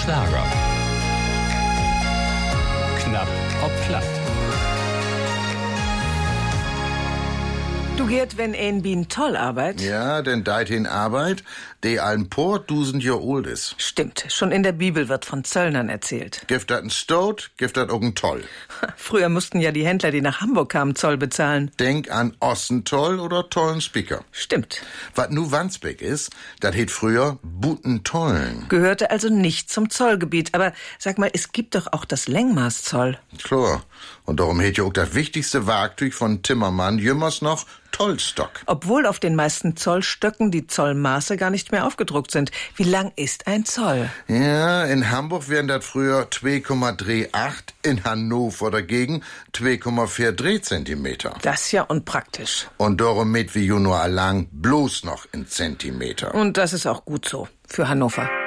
Schlager. Knapp ob platt. Du Gerd, wenn ein bin toll Arbeit? Ja, denn deit in Arbeit, die ein paar 1000 Jahr alt ist. Stimmt, schon in der Bibel wird von Zöllnern erzählt. Gibt dat ein Stot, gibt dat auch ein Toll. Früher mussten ja die Händler, die nach Hamburg kamen, Zoll bezahlen. Denk an Ossentoll oder Tollenspicker. Stimmt. Was nu Wandsbek ist, dat het früher Butentollen. Gehörte also nicht zum Zollgebiet. Aber sag mal, es gibt doch auch das Längmaßzoll. Klar. Und darum het ja auch das wichtigste Werkzeug von Timmermann jümmers noch Tollstock. Obwohl auf den meisten Zollstöcken die Zollmaße gar nicht mehr aufgedruckt sind. Wie lang ist ein Zoll? Ja, in Hamburg wären das früher 2,38, in Hannover dagegen 2,43 Zentimeter. Das ist ja unpraktisch. Und darum mit wie nur allang bloß noch in Zentimeter. Und das ist auch gut so für Hannover.